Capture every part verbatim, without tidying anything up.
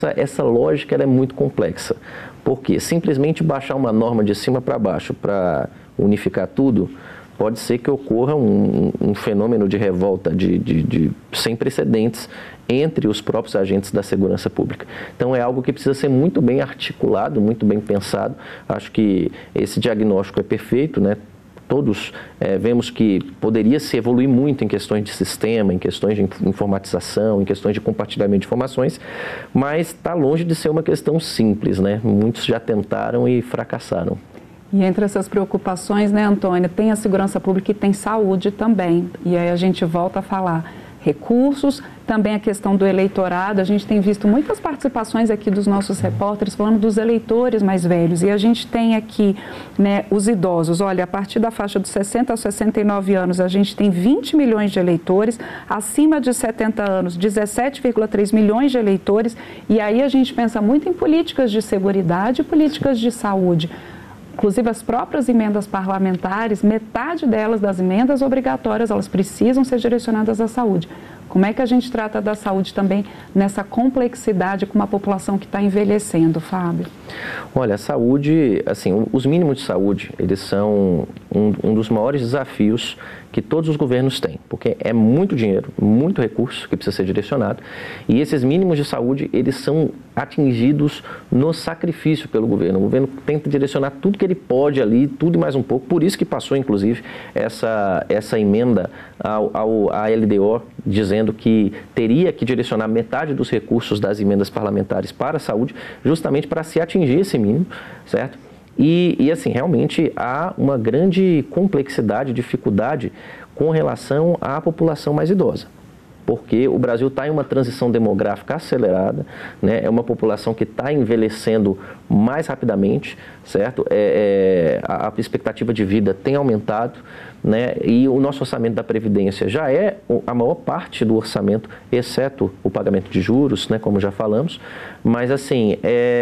Essa lógica ela é muito complexa, porque simplesmente baixar uma norma de cima para baixo para unificar tudo, pode ser que ocorra um, um fenômeno de revolta de, de, de, sem precedentes entre os próprios agentes da segurança pública. Então é algo que precisa ser muito bem articulado, muito bem pensado. Acho que esse diagnóstico é perfeito, né? Todos é, vemos que poderia se evoluir muito em questões de sistema, em questões de informatização, em questões de compartilhamento de informações, mas está longe de ser uma questão simples, né? Muitos já tentaram e fracassaram. E entre essas preocupações, né, Antônia, tem a segurança pública e tem saúde também. E aí a gente volta a falar recursos, também a questão do eleitorado. A gente tem visto muitas participações aqui dos nossos repórteres falando dos eleitores mais velhos. E a gente tem aqui, né, os idosos. Olha, a partir da faixa dos sessenta a sessenta e nove anos, a gente tem vinte milhões de eleitores. Acima de setenta anos, dezessete vírgula três milhões de eleitores. E aí a gente pensa muito em políticas de seguridade e políticas de saúde. Inclusive, as próprias emendas parlamentares, metade delas, das emendas obrigatórias, elas precisam ser direcionadas à saúde. Como é que a gente trata da saúde também nessa complexidade com uma população que está envelhecendo, Fábio? Olha, a saúde, assim, os mínimos de saúde, eles são um, um dos maiores desafios que todos os governos têm, porque é muito dinheiro, muito recurso que precisa ser direcionado, e esses mínimos de saúde, eles são atingidos no sacrifício pelo governo. O governo tenta direcionar tudo que ele pode ali, tudo e mais um pouco, por isso que passou, inclusive, essa, essa emenda ao, ao, à L D O, dizendo que teria que direcionar metade dos recursos das emendas parlamentares para a saúde, justamente para se atingir esse mínimo, certo? E, e assim, realmente há uma grande complexidade, dificuldade com relação à população mais idosa. Porque o Brasil está em uma transição demográfica acelerada, né? É uma população que está envelhecendo mais rapidamente, certo? É, é, a, a expectativa de vida tem aumentado, né? E o nosso orçamento da Previdência já é a maior parte do orçamento, exceto o pagamento de juros, né? Como já falamos. Mas assim,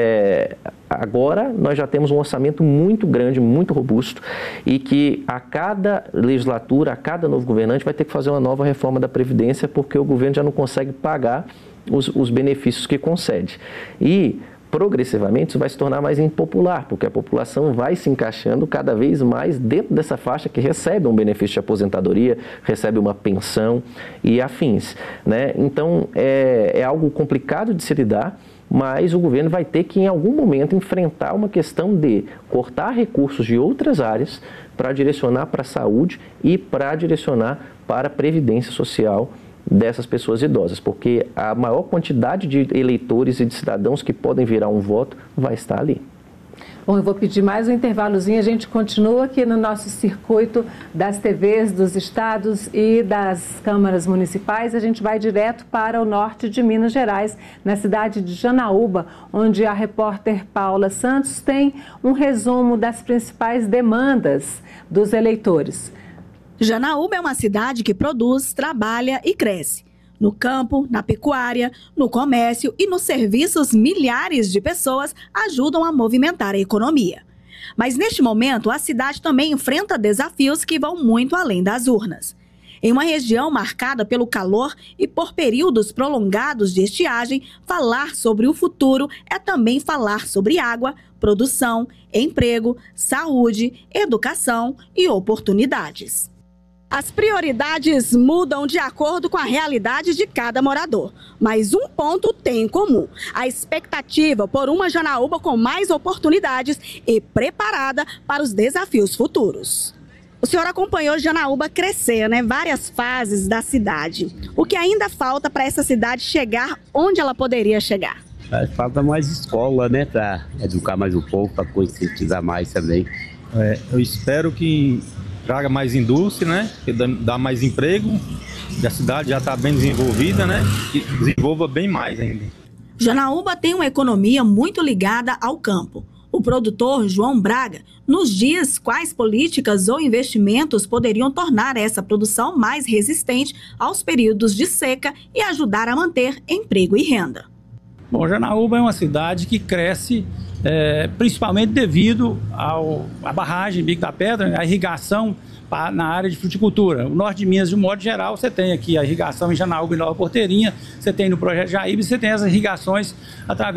é, agora nós já temos um orçamento muito grande, muito robusto, e que a cada legislatura, a cada novo governante vai ter que fazer uma nova reforma da Previdência, porque o governo já não consegue pagar os, os benefícios que concede. E progressivamente isso vai se tornar mais impopular, porque a população vai se encaixando cada vez mais dentro dessa faixa que recebe um benefício de aposentadoria, recebe uma pensão e afins, né? Então é, é algo complicado de se lidar, mas o governo vai ter que em algum momento enfrentar uma questão de cortar recursos de outras áreas para direcionar para a saúde e para direcionar para a previdência social dessas pessoas idosas, porque a maior quantidade de eleitores e de cidadãos que podem virar um voto vai estar ali. Bom, eu vou pedir mais um intervalozinho, a gente continua aqui no nosso circuito das T Vs dos estados e das câmaras municipais. A gente vai direto para o norte de Minas Gerais, na cidade de Janaúba, onde a repórter Paula Santos tem um resumo das principais demandas dos eleitores. Janaúba é uma cidade que produz, trabalha e cresce. No campo, na pecuária, no comércio e nos serviços, milhares de pessoas ajudam a movimentar a economia. Mas neste momento, a cidade também enfrenta desafios que vão muito além das urnas. Em uma região marcada pelo calor e por períodos prolongados de estiagem, falar sobre o futuro é também falar sobre água, produção, emprego, saúde, educação e oportunidades. As prioridades mudam de acordo com a realidade de cada morador, mas um ponto tem em comum: a expectativa por uma Janaúba com mais oportunidades e preparada para os desafios futuros. O senhor acompanhou Janaúba crescer, né? Várias fases da cidade. O que ainda falta para essa cidade chegar onde ela poderia chegar? Falta mais escola, né? Para educar mais o povo, para conscientizar mais também. É, eu espero que traga mais indústria, né? Que dá mais emprego, e a cidade já está bem desenvolvida, né? E desenvolva bem mais ainda. Janaúba tem uma economia muito ligada ao campo. O produtor João Braga nos diz quais políticas ou investimentos poderiam tornar essa produção mais resistente aos períodos de seca e ajudar a manter emprego e renda. Bom, Janaúba é uma cidade que cresce é, principalmente devido ao, à barragem Bico da Pedra, a irrigação na área de fruticultura. O norte de Minas, de um modo geral, você tem aqui a irrigação em Janaúba e Nova Porteirinha, você tem no projeto Jaíba, você tem as irrigações através